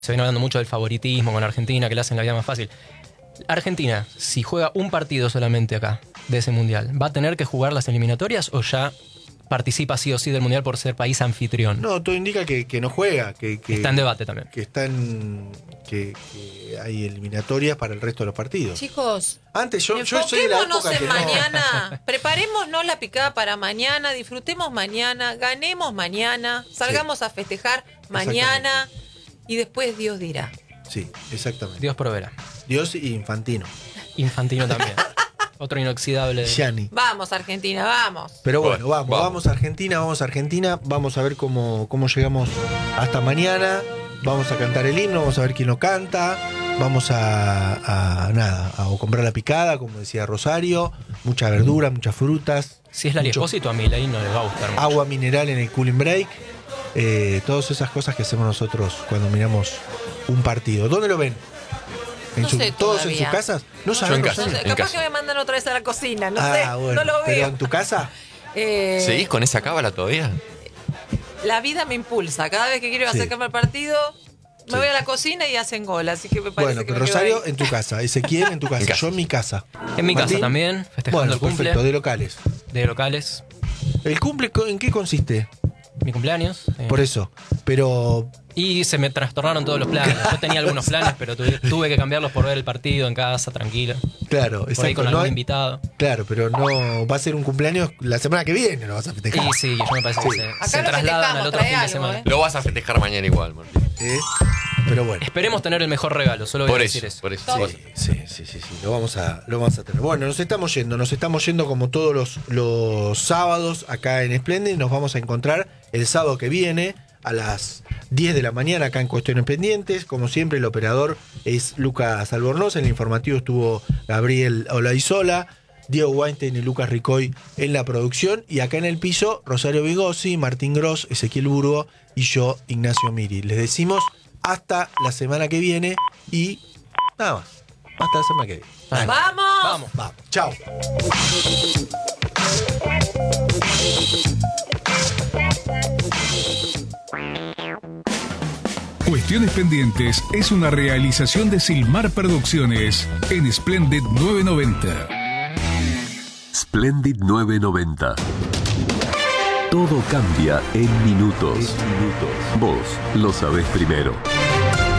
se viene hablando mucho del favoritismo con Argentina, que le hacen la vida más fácil. Argentina, si juega un partido solamente acá de ese mundial, ¿va a tener que jugar las eliminatorias o ya participa sí o sí del mundial por ser país anfitrión? No, todo indica que no juega, que está en debate también. Que hay eliminatorias para el resto de los partidos. Chicos, antes yo soy de la época que mañana. Preparémonos la picada para mañana, disfrutemos mañana, ganemos mañana, salgamos a festejar mañana y después Dios dirá. Sí, exactamente. Dios proveerá. Dios y Infantino. Infantino también. Otro inoxidable. Gianni. Vamos, Argentina, vamos. Pero bueno, vamos a Argentina, vamos a ver cómo llegamos hasta mañana, vamos a cantar el himno, vamos a ver quién lo canta, vamos a comprar la picada, como decía Rosario, mucha verdura, muchas frutas. Si es la Espósito, a Milei no le va a gustar mucho. Agua mineral en el cooling break, todas esas cosas que hacemos nosotros cuando miramos un partido. ¿Dónde lo ven? ¿Todos en sus casas? No sabemos. En casa. Capaz que me mandan otra vez a la cocina, no sé, bueno, no lo veo. ¿Pero en tu casa? ¿Seguís con esa cábala todavía? La vida me impulsa. Cada vez que quiero acercarme al partido, me voy a la cocina y hacen gol. Así que me parece que Rosario en tu casa, Ezequiel en tu casa, yo en mi casa. En mi casa también, festejando el cumple. Perfecto, de locales. De locales. ¿El cumple en qué consiste? Mi cumpleaños. Por eso, pero... Y se me trastornaron todos los planes. Yo tenía algunos planes, pero tuve que cambiarlos por ver el partido en casa, tranquilo. Claro, por exacto. Ahí con algún invitado. Claro, pero no va a ser un cumpleaños la semana que viene, lo vas a festejar. Y sí, yo me parece que se trasladan al otro fin de semana. Lo vas a festejar mañana igual, Martín. Pero bueno. Esperemos tener el mejor regalo, solo voy a decir eso. Por eso. Sí, lo vamos a tener. Bueno, nos estamos yendo como todos los sábados acá en Splendid. Nos vamos a encontrar el sábado que viene a las 10 de la mañana acá en Cuestiones Pendientes. Como siempre, el operador es Lucas Albornoz. En el informativo estuvo Gabriel Olaizola, Diego Weinstein y Lucas Ricoy en la producción. Y acá en el piso, Rosario Vigossi, Martín Gross, Ezequiel Burgo y yo, Ignacio Miri. Les decimos hasta la semana que viene y nada más. Hasta la semana que viene. Vale. ¡Vamos! Chao. Cuestiones Pendientes es una realización de Silmar Producciones en Splendid 990. Splendid 990. Todo cambia en minutos. Vos lo sabés primero.